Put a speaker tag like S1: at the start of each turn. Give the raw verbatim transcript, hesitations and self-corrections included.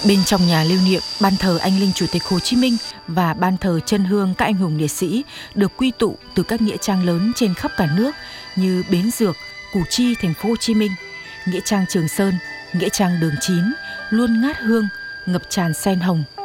S1: Bên trong nhà lưu niệm, ban thờ anh linh Chủ tịch Hồ Chí Minh và ban thờ chân hương các anh hùng liệt sĩ được quy tụ từ các nghĩa trang lớn trên khắp cả nước như Bến Dược, Củ Chi, thành phố Hồ Chí Minh, nghĩa trang Trường Sơn, nghĩa trang Đường Chín, luôn ngát hương, ngập tràn sen hồng,